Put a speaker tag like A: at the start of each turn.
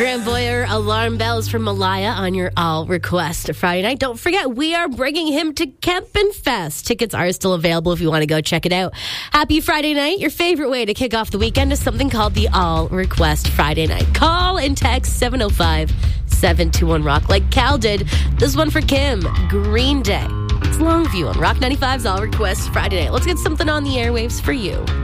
A: Graham Boyer, Alarm Bells from Malaya on your All Request Friday night. Don't forget, we are bringing him to Kempenfest. Tickets are still available if you want to go check it out. Happy Friday night. Your favorite way to kick off the weekend is something called the All Request Friday night. Call and text 705-721-ROCK like Cal did. This one for Kim, Green Day. It's Longview on Rock 95's All Request Friday night. Let's get something on the airwaves for you.